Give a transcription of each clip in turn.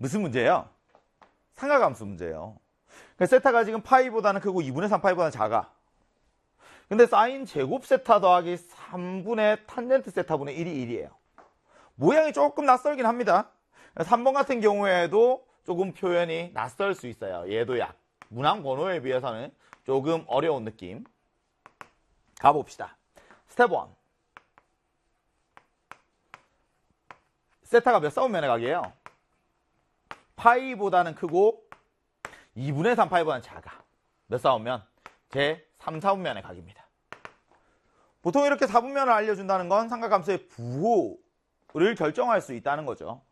무슨 문제예요? 삼각함수 문제예요. 그러니까 세타가 지금 파이보다는 크고 2분의 3 파이보다는 작아. 근데 사인 제곱 세타 더하기 3분의 탄젠트 세타분의 1이 1이에요. 모양이 조금 낯설긴 합니다. 3번 같은 경우에도 조금 표현이 낯설 수 있어요. 얘도 문항 번호에 비해서는 조금 어려운 느낌. 가봅시다. 스텝 1. 세타가 몇 사분면의 각이에요? 파이보다는 크고 2분의 3 파이보다는 작아. 몇 사분면? 제 3, 4분면의 각입니다. 보통 이렇게 4분면을 알려준다는 건 삼각함수의 부호를 결정할 수 있다는 거죠.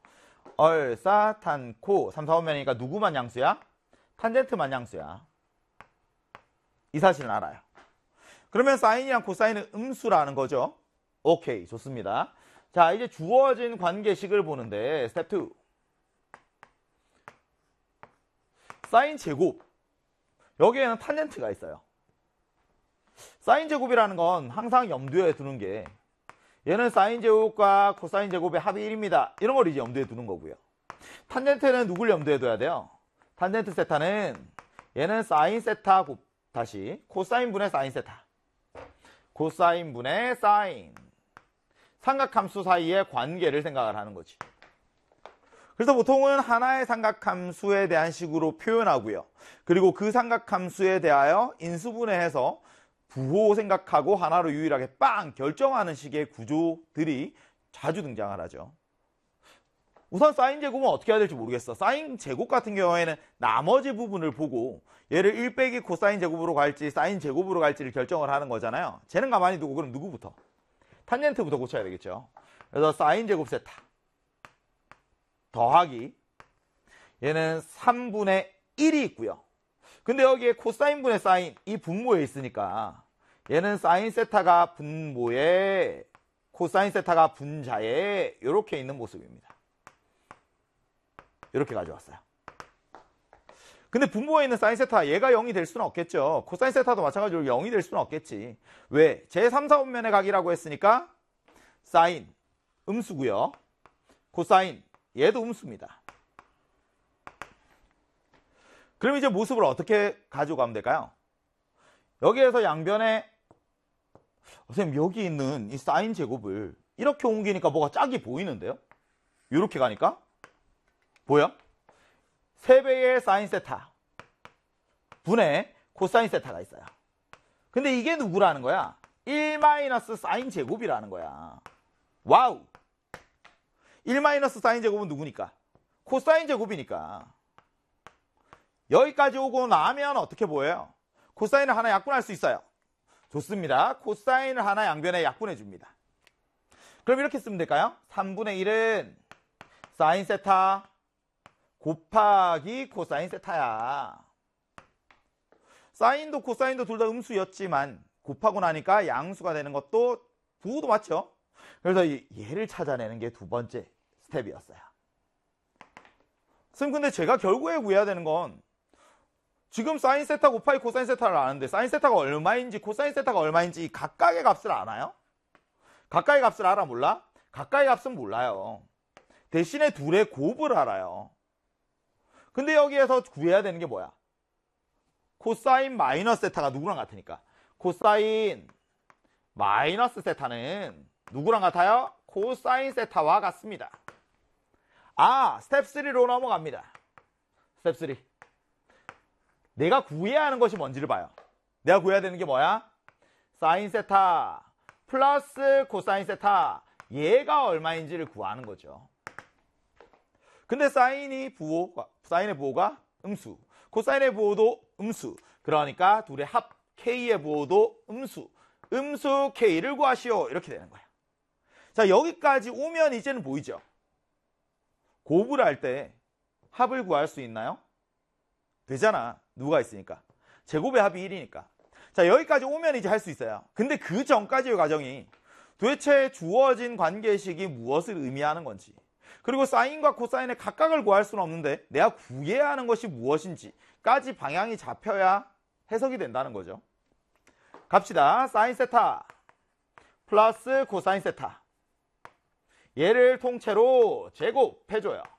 얼사탄코 3, 4분면이니까 누구만 양수야? 탄젠트만 양수야. 이 사실은 알아요. 그러면 사인이랑 코사인은 음수라는 거죠. 오케이, 좋습니다. 자, 이제 주어진 관계식을 보는데 스텝 2. 사인 제곱. 여기에는 탄젠트가 있어요. 사인 제곱이라는 건 항상 염두에 두는 게 얘는 사인 제곱과 코사인 제곱의 합이 1입니다. 이런 걸 이제 염두에 두는 거고요. 탄젠트는 누굴 염두에 둬야 돼요? 탄젠트 세타는 얘는 사인 세타 다시 코사인 분의 사인 세타. 코사인 분의 사인. 삼각함수 사이의 관계를 생각을 하는 거지. 그래서 보통은 하나의 삼각함수에 대한 식으로 표현하고요. 그리고 그 삼각함수에 대하여 인수분해해서 부호 생각하고 하나로 유일하게 빵 결정하는 식의 구조들이 자주 등장을 하죠. 우선 사인 제곱은 어떻게 해야 될지 모르겠어. 사인 제곱 같은 경우에는 나머지 부분을 보고 얘를 1 빼기 코사인 제곱으로 갈지 사인 제곱으로 갈지를 결정을 하는 거잖아요. 쟤는 가만히 두고 그럼 누구부터? 탄젠트부터 고쳐야 되겠죠. 그래서 사인 제곱 세타 더하기 얘는 3분의 1이 있고요. 근데 여기에 코사인 분의 사인 이 분모에 있으니까 얘는 사인 세타가 분모에 코사인 세타가 분자에 이렇게 있는 모습입니다. 이렇게 가져왔어요. 근데 분모에 있는 사인 세타 얘가 0이 될 수는 없겠죠. 코사인 세타도 마찬가지로 0이 될 수는 없겠지. 왜? 제 3, 4분면의 각이라고 했으니까 사인 음수고요. 코사인 얘도 음수입니다. 그럼 이제 모습을 어떻게 가져가면 될까요? 여기에서 양변에 선생님 여기 있는 이 사인 제곱을 이렇게 옮기니까 뭐가 짝이 보이는데요? 이렇게 가니까 보여? 3배의 사인 세타 분의 코사인 세타가 있어요. 근데 이게 누구라는 거야? 1 마이너스 사인 제곱이라는 거야. 와우! 1 마이너스 사인 제곱은 누구니까? 코사인 제곱이니까. 여기까지 오고 나면 어떻게 보여요? 코사인을 하나 약분할 수 있어요. 좋습니다. 코사인을 하나 양변에 약분해 줍니다. 그럼 이렇게 쓰면 될까요? 3분의 1은 사인 세타 곱하기 코사인 세타야. 사인도 코사인도 둘 다 음수였지만 곱하고 나니까 양수가 되는 것도 부호도 맞죠? 그래서 얘를 찾아내는 게 두 번째 스텝이었어요. 선생님 근데 제가 결국에 구해야 되는 건 지금 사인 세타 곱하기 코사인 세타를 아는데 사인 세타가 얼마인지 코사인 세타가 얼마인지 각각의 값을 아나요? 각각의 값을 알아 몰라? 각각의 값은 몰라요. 대신에 둘의 곱을 알아요. 근데 여기에서 구해야 되는 게 뭐야? 코사인 마이너스 세타가 누구랑 같으니까 코사인 마이너스 세타는 누구랑 같아요? 코사인 세타와 같습니다. 아, 스텝 3로 넘어갑니다. 스텝 3. 내가 구해야 하는 것이 뭔지를 봐요. 내가 구해야 되는 게 뭐야? 사인 세타 플러스 코사인 세타 얘가 얼마인지를 구하는 거죠. 근데 사인의 부호가 음수, 코사인의 부호도 음수. 그러니까 둘의 합 K의 부호도 음수. 음수 K를 구하시오. 이렇게 되는 거야. 자, 여기까지 오면 이제는 보이죠? 곱을 할 때 합을 구할 수 있나요? 되잖아. 누가 있으니까. 제곱의 합이 1이니까. 자, 여기까지 오면 이제 할 수 있어요. 근데 그 전까지의 과정이 도대체 주어진 관계식이 무엇을 의미하는 건지, 그리고 사인과 코사인의 각각을 구할 수는 없는데 내가 구해야 하는 것이 무엇인지까지 방향이 잡혀야 해석이 된다는 거죠. 갑시다. 사인 세타 플러스 코사인 세타 얘를 통째로 제곱해줘요.